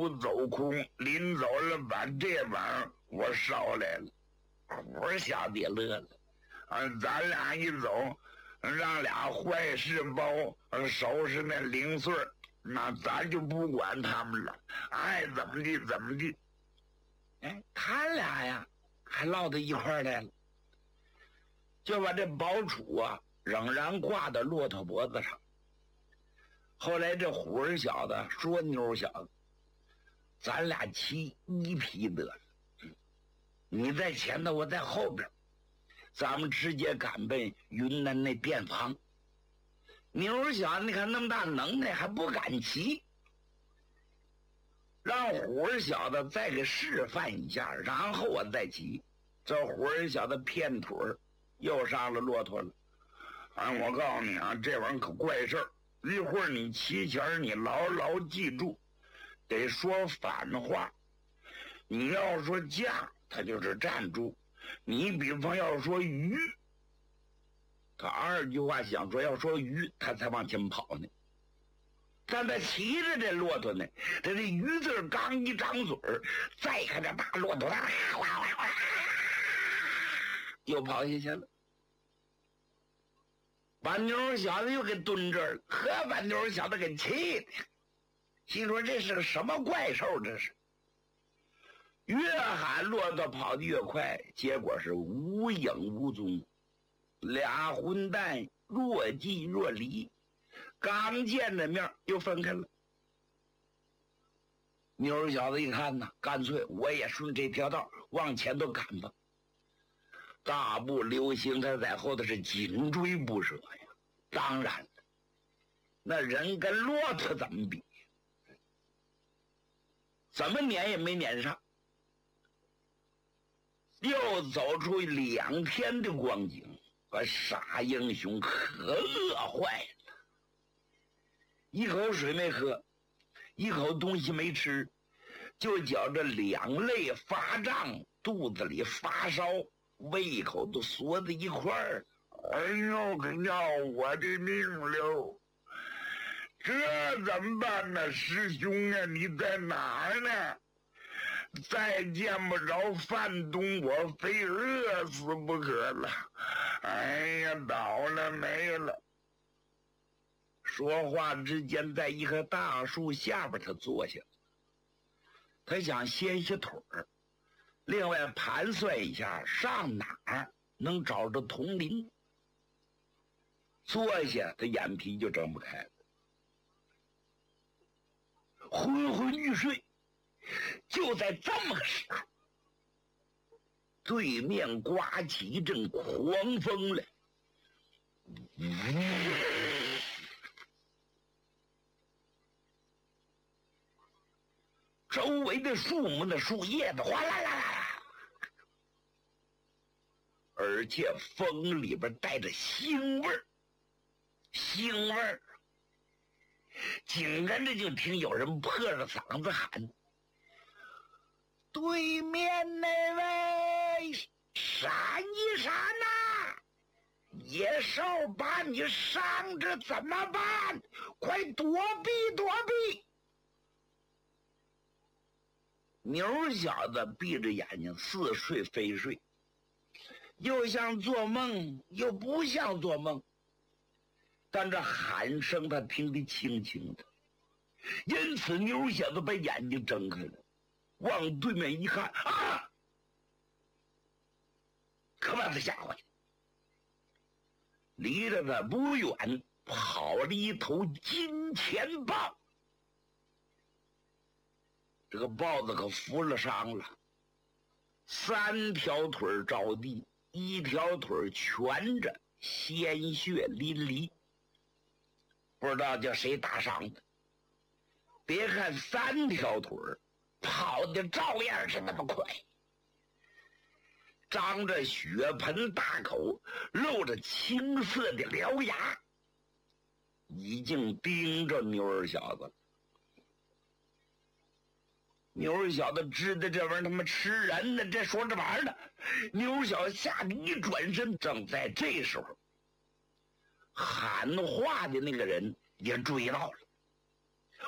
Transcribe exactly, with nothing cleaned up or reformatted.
不走空，临走了把这碗我捎来了。虎儿小子也乐了，啊，咱俩一走，让俩坏事包收拾那零碎，那咱就不管他们了，爱怎么地怎么地。哎，他俩呀还落到一块儿来了，就把这宝杵啊仍然挂在骆驼脖子上。后来这虎儿小子说妞小子，咱俩骑一匹得了，你在前头，我在后边，咱们直接赶奔云南那店房。妞小子你看那么大能耐还不敢骑，让虎儿小子再给示范一下，然后我再骑。这虎儿小子骗腿儿又上了骆驼了。啊，我告诉你啊，这玩意儿可怪事儿。一会儿你骑前你牢牢记住，得说反话。你要说驾，他就是站住；你比方要说鱼，他二句话想说要说鱼，他才往前跑呢。但他骑着这骆驼呢，他这鱼字刚一张嘴儿，再看这大骆驼，哇哇哇哇，又跑下去了。把妞小子又给蹲这儿，可把妞小子给气的，心说这是个什么怪兽？这是越喊骆驼跑得越快，结果是无影无踪，俩混蛋若即若离，刚见着面又分开了。妞小子一看呢，干脆我也顺这条道往前头赶吧。大步流星，他在后头是紧追不舍呀。当然了，那人跟骆驼怎么比？怎么撵也没撵上。又走出两天的光景，把傻英雄可饿坏了，一口水没喝，一口东西没吃，就觉着两肋发胀，肚子里发烧，胃口都缩在一块儿。哎呦，可要我的命了！这怎么办呢？师兄啊，你在哪儿呢？再见不着范东，我非饿死不可了！哎呀，倒了霉了！说话之间，在一棵大树下边，他坐下，他想歇歇腿儿，另外盘算一下上哪儿能找着铜铃。坐下，他眼皮就睁不开了，昏昏欲睡。就在这么个时候，对面刮起一阵狂风来，周围的树木的树叶子哗啦啦啦，而且风里边带着腥味儿，腥味儿。紧跟着就听有人破着嗓子喊：“对面那位，闪一闪呐！野兽把你伤着怎么办？快躲避躲避！”牛小子闭着眼睛，似睡非睡，又像做梦，又不像做梦。但这喊声他听得清清的，因此牛小子把眼睛睁开了，往对面一看，啊！可把他吓坏了。离着他不远跑了一头金钱豹，这个豹子可负了伤了，三条腿着地，一条腿蜷着，鲜血淋漓。不知道叫谁打伤的。别看三条腿跑的照样是那么快，张着血盆大口，露着青色的獠牙，已经盯着牛儿小子。牛儿小子知道这玩意儿他妈吃人呢，这说这玩意儿呢。牛儿小子吓得一转身，正在这时候，喊话的那个人也追到了。